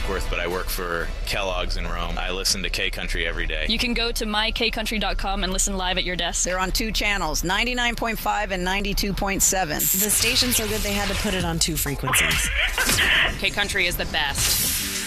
Chatsworth, but I work for Kellogg's in Rome. I listen to K-Country every day. You can go to mykcountry.com and listen live at your desk. They're on 2 channels, 99.5 and 92.7. The station's so good they had to put it on 2 frequencies. K-Country is the best.